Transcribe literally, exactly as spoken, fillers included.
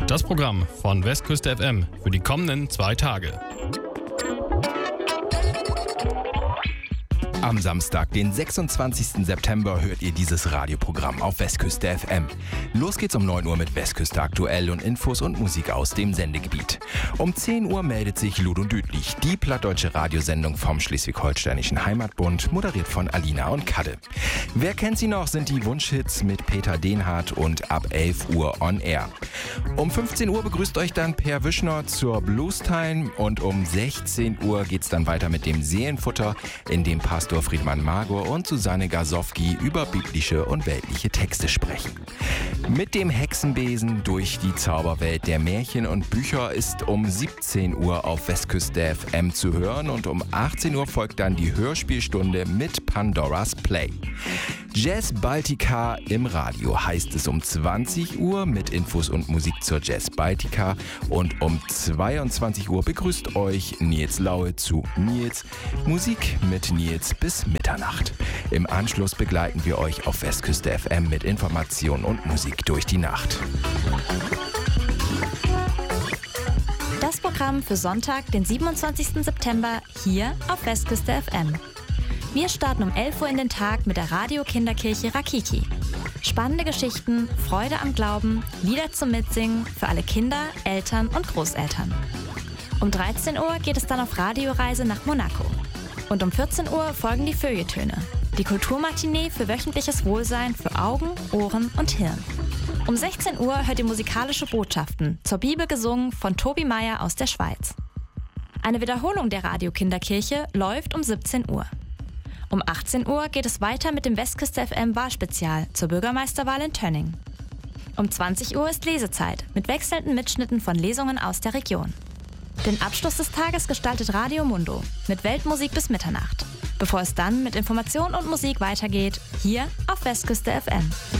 Das Programm von Westküste F M für die kommenden zwei Tage. Am Samstag, den sechsundzwanzigsten September, hört ihr dieses Radioprogramm auf Westküste F M. Los geht's um neun Uhr mit Westküste aktuell und Infos und Musik aus dem Sendegebiet. Um zehn Uhr meldet sich Ludo Düdlich, die plattdeutsche Radiosendung vom Schleswig-Holsteinischen Heimatbund, moderiert von Alina und Kadde. Wer kennt sie noch, sind die Wunschhits mit Peter Dehnhardt und ab elf Uhr on Air. Um fünfzehn Uhr begrüßt euch dann Per Wischner zur Blues Time und um sechzehn Uhr geht's dann weiter mit dem Seelenfutter, in dem Pastor Friedmann Magor und Susanne Gasowski über biblische und weltliche Texte sprechen. Mit dem Hexenbesen durch die Zauberwelt der Märchen und Bücher ist um siebzehn Uhr auf Westküste F M zu hören und um achtzehn Uhr folgt dann die Hörspielstunde mit Pandoras Play. Jazz Baltica im Radio heißt es um zwanzig Uhr mit Infos und Musik zur Jazz Baltica und um zweiundzwanzig Uhr begrüßt euch Nils Laue zu Nils Musik mit Nils bis Mitternacht. Im Anschluss begleiten wir euch auf Westküste F M mit Information und Musik durch die Nacht. Das Programm für Sonntag, den siebenundzwanzigsten September, hier auf Westküste F M. Wir starten um elf Uhr in den Tag mit der Radio-Kinderkirche Rakiki. Spannende Geschichten, Freude am Glauben, Lieder zum Mitsingen für alle Kinder, Eltern und Großeltern. Um dreizehn Uhr geht es dann auf Radioreise nach Monaco. Und um vierzehn Uhr folgen die Feuilletöne, die Kulturmatinee für wöchentliches Wohlsein für Augen, Ohren und Hirn. Um sechzehn Uhr hört ihr musikalische Botschaften, zur Bibel gesungen von Tobi Meyer aus der Schweiz. Eine Wiederholung der Radio-Kinderkirche läuft um siebzehn Uhr. Um achtzehn Uhr geht es weiter mit dem Westküste F M Wahlspezial zur Bürgermeisterwahl in Tönning. Um zwanzig Uhr ist Lesezeit mit wechselnden Mitschnitten von Lesungen aus der Region. Den Abschluss des Tages gestaltet Radio Mundo mit Weltmusik bis Mitternacht, bevor es dann mit Information und Musik weitergeht, hier auf Westküste F M.